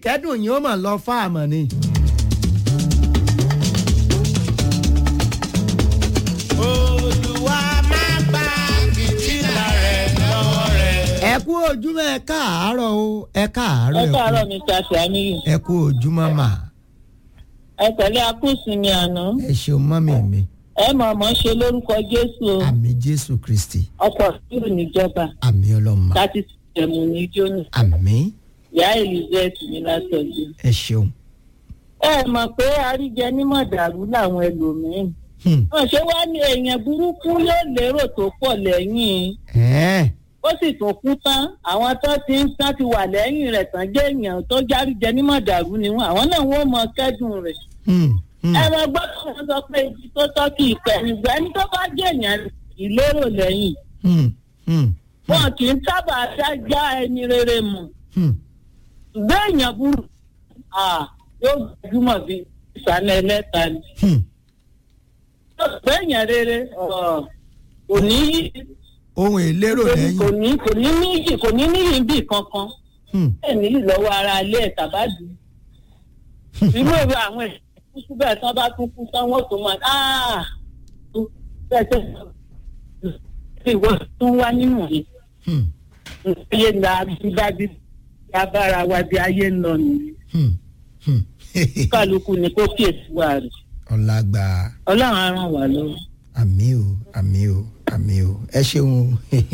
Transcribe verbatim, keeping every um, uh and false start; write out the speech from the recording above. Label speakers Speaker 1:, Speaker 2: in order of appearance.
Speaker 1: ìkẹ́dùn yìí ó mọ̀ lọ fáàmù ni.
Speaker 2: Olúwa má gba fìtílà rẹ̀ lọ́wọ́ rẹ̀.
Speaker 1: ẹ kú ojúmọ́ ẹ káàárọ̀ o ẹ káàárọ̀
Speaker 3: ẹ káàárọ̀ mi ta Sàmíyù.
Speaker 1: ẹ kú ojúmọ́ mà.
Speaker 3: ẹ tẹ̀lé akúsìnmi àná.
Speaker 1: ẹ ṣeun mọ́mì mi.
Speaker 3: ẹ mọ̀ mọ́ ṣe lórúkọ Jésù o.
Speaker 1: àmì Jésù Kristi.
Speaker 3: ọkọ̀ yóò níjọba.
Speaker 1: àmì ọlọ́mọ.
Speaker 3: láti tẹ̀mù ní jóná.
Speaker 1: àmì.
Speaker 3: ìyá Elizabeth ní látọ̀jú.
Speaker 1: ẹ ṣeun.
Speaker 3: ẹ mọ̀ pé àríjẹ nímọ̀ dàrú làwọn ẹlòmíín. wọ́n ṣe wá ní èèyàn burúkú yóò lérò tó pọ̀ lẹ́yìn.
Speaker 1: ẹ
Speaker 3: ó sì tún kú tán àwọn tó ti ń tán ti wà lẹ́yìn rẹ̀ tán jẹ́ èèyàn tó járíjẹ nímọ̀ dàrú ni wọn àwọn náà wọ́n mọ kẹ́dùn rẹ̀. ẹ mọ gbọ́dọ̀ wọn sọ pé ibi tó tọ́ kì í pẹ́ nígbà ẹni tó bá jẹ́ èèyàn ìlérò lẹ́yìn. wọn kì í sábà já ẹni rere mọ̀. ṣùgbọ́n èèyàn burú yóò gbajúmọ̀ bíi ìsàlẹ̀ ẹlẹ́ta ni. ṣùgbọ́n èèyàn rere kò ní
Speaker 1: ohun èlérò lẹ́yìn.
Speaker 3: kò ní kò ní níyì kò ní níyì bí kankan. ẹ níyì lọ́wọ́ ara ilé ẹ̀ tàbádù. irú èrò àwọn ẹ̀ kúkú bẹ́ẹ̀ tán bá tún kú tán wọ́n tó máa áà bẹ́ẹ̀ tẹ́ ìwọ tó wá nínú rẹ̀. ayé ń la dájú abára wa bí ayé ń lọ nìyí. kálukú ni kó kíyèsí wa rẹ̀.
Speaker 1: ọ̀làgbà.
Speaker 3: ọlọ́run á ràn wá lọ́wọ́.
Speaker 1: àmì o àmì o àmì o ẹ ṣeun.